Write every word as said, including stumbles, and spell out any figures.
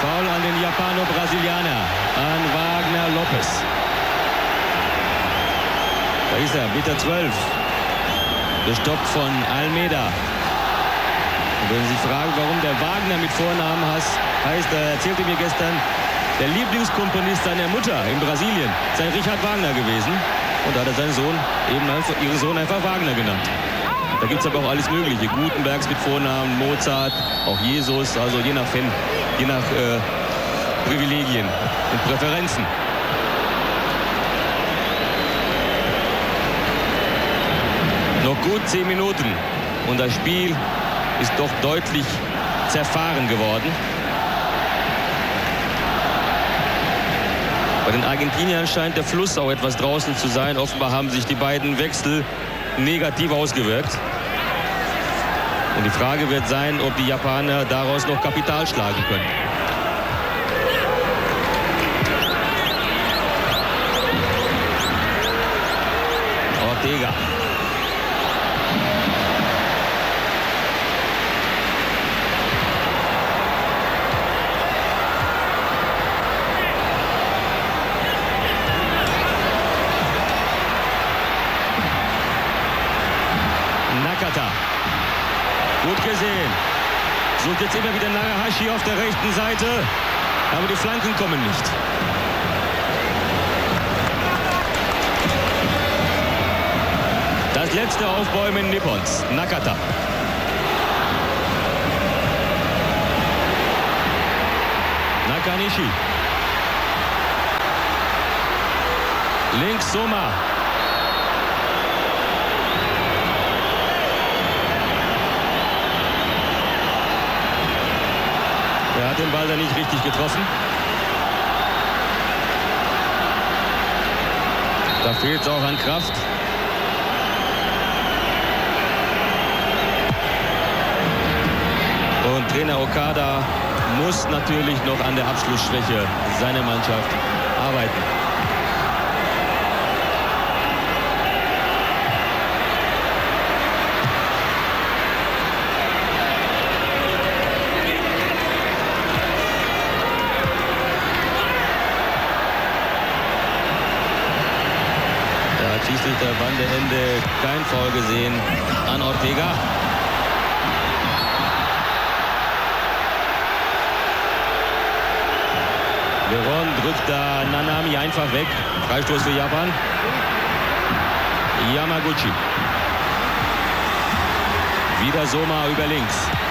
Foul an den Japano-Brasilianer, an Wagner Lopez. Da ist er, Meter zwölf. Gestoppt von Almeida. Und wenn Sie sich fragen, warum der Wagner mit Vornamen heißt, heißt, er erzählte mir gestern, der Lieblingskomponist seiner Mutter in Brasilien sei Richard Wagner gewesen. Und da hat er seinen Sohn, eben einfach, ihren Sohn einfach Wagner genannt. Da gibt es aber auch alles Mögliche. Gutenbergs mit Vornamen, Mozart, auch Jesus, also je nach Fan, je nach äh, Privilegien und Präferenzen. Noch gut zehn Minuten und das Spiel ist doch deutlich zerfahren geworden. Bei den Argentiniern scheint der Fluss auch etwas draußen zu sein. Offenbar haben sich die beiden Wechsel negativ ausgewirkt. Und die Frage wird sein, ob die Japaner daraus noch Kapital schlagen können. Ortega. Nakata. Gut gesehen. Sucht jetzt immer wieder Nagahashi auf der rechten Seite. Aber die Flanken kommen nicht. Das letzte Aufbäumen Nippons. Nakata. Nakanishi. Links Soma. Er hat den Ball da nicht richtig getroffen. Da fehlt es auch an Kraft. Und Trainer Okada muss natürlich noch an der Abschlussschwäche seiner Mannschaft arbeiten. Schließlich der Bandeende kein Foul gesehen an Ortega. Veron drückt da Nanami einfach weg. Freistoß für Japan. Yamaguchi. Wieder Soma über links.